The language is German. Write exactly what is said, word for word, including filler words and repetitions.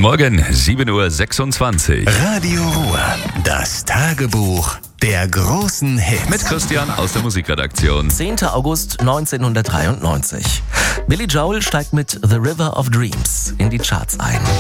Morgen, sieben Uhr sechsundzwanzig. Radio Ruhr, das Tagebuch der großen Hits. Mit Christian aus der Musikredaktion. zehnter August neunzehnhundertdreiundneunzig. Billy Joel steigt mit The River of Dreams in die Charts ein.